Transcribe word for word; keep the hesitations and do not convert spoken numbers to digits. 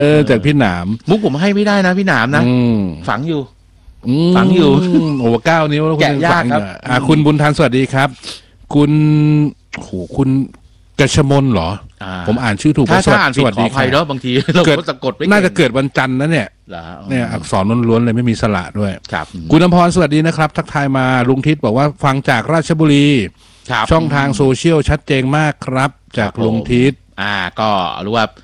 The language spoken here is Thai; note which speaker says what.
Speaker 1: เออจากพี่หนาม
Speaker 2: มุกผมให้ไม่ได้นะพี่หนามนะฝังอยู่ฝังอยู่
Speaker 1: โอ้เก้านิ้วแล้วคุณ
Speaker 2: แกะยากครับ
Speaker 1: อ่าคุณบุญทันสวัสดีครับคุณโหคุณกระชมนเหรอผมอ่านชื่อถูก
Speaker 2: ถ้าถ้าอ่านผิดขออภัยเนาะบางทีเราก็สะกดไม่
Speaker 1: น่าจะเกิดวันจันทร์นะเนี่ยเนี่ยอักษรล้วนๆเลยไม่มีสระด้วย
Speaker 2: ครับ
Speaker 1: คุณอภรสวัสดีนะครับทักทายมาลุงทิศบอกว่าฟังจากราชบุรีช่องทางโซเชียลชัดเจนมากครับจากลุงทิศ
Speaker 2: อ่าก็รู้ว่า